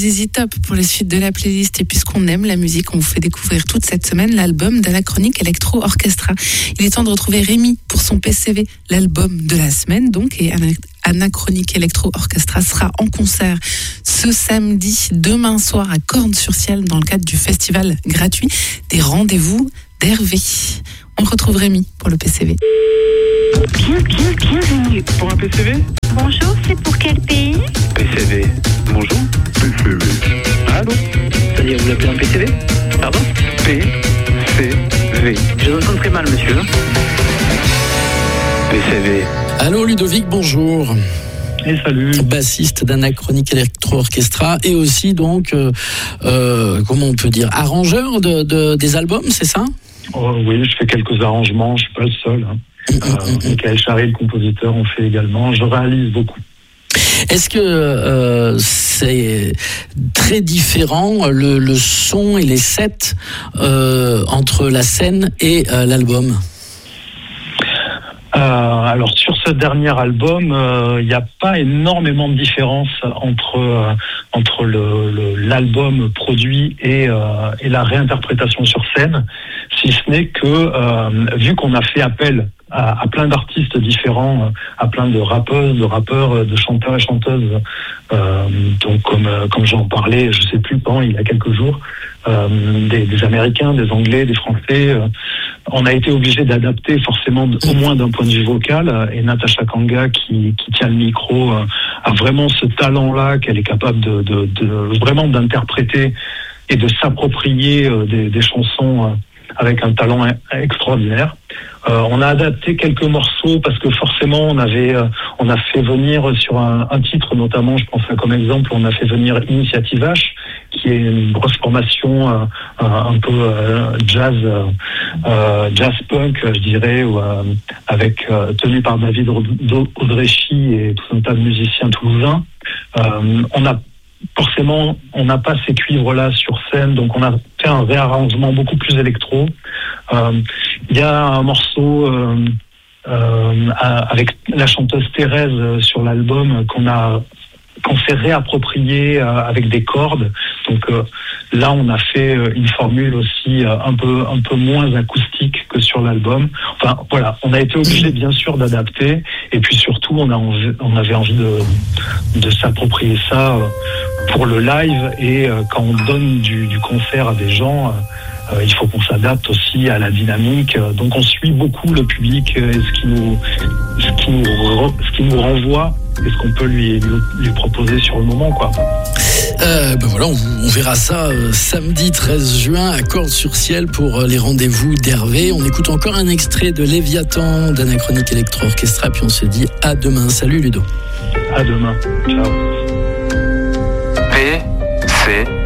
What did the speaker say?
ZZ Top pour les suites de la playlist. Et puisqu'on aime la musique, on vous fait découvrir toute cette semaine l'album d'Anachronic Electro Orchestra. Il est temps de retrouver Rémi pour son PCV, l'album de la semaine donc. Et Anachronic Electro Orchestra sera en concert ce samedi, demain soir à Cordes-sur-Ciel dans le cadre du festival gratuit des rendez-vous d'Hervé. On retrouve Rémi pour le PCV. Bienvenue. Pour un PCV ? Bonjour, c'est pour quel pays ? PCV. Bonjour. PCV. Allô ? C'est-à-dire, vous l'appelez un PCV ? Pardon ? PCV. Je vous entends très mal, monsieur. PCV. Allô Ludovic, bonjour. Et salut. Bassiste d'Anachronic Electro Orchestra et aussi donc, comment on peut dire, arrangeur des albums, c'est ça ? Oui, je fais quelques arrangements, je suis pas le seul. Michael Charry, le compositeur, on fait également. Je réalise beaucoup. Est-ce que c'est très différent le son et les sets entre la scène et l'album ? Alors sur ce dernier album, il n'y a pas énormément de différence entre l'album produit et la réinterprétation sur scène, si ce n'est que vu qu'on a fait appel à plein d'artistes différents, à plein de rappeuses, de rappeurs, de chanteurs et chanteuses, donc comme j'en parlais, je sais plus quand, il y a quelques jours, des Américains, des Anglais, des Français. On a été obligé d'adapter forcément au moins d'un point de vue vocal. Et Natacha Kanga qui tient le micro a vraiment ce talent-là qu'elle est capable de vraiment d'interpréter et de s'approprier des chansons avec un talent extraordinaire. On a adapté quelques morceaux parce que forcément on a fait venir sur un titre notamment, je pense comme exemple, on a fait venir Initiative H, qui est une grosse formation un peu jazz punk, je dirais, avec tenu par David Audrechy et tout un tas de musiciens toulousains. On n'a pas ces cuivres-là sur scène, donc on a fait un réarrangement beaucoup plus électro. Il y a un morceau avec la chanteuse Thérèse sur l'album qu'on s'est réapproprié avec des cordes. Donc là, on a fait une formule aussi un peu moins acoustique que sur l'album. Enfin, voilà, on a été obligé bien sûr d'adapter. Et puis surtout, on avait envie de s'approprier ça pour le live. Et quand on donne du concert à des gens, il faut qu'on s'adapte aussi à la dynamique. Donc on suit beaucoup le public et ce qui nous renvoie et ce qu'on peut lui proposer sur le moment, quoi. Voilà, on verra ça samedi 13 juin à Cordes-sur-Ciel pour les rendez-vous d'Hervé. On écoute encore un extrait de Léviathan d'Anachronic Electro Orchestra, puis on se dit à demain. Salut Ludo. À demain. Ciao. PCV.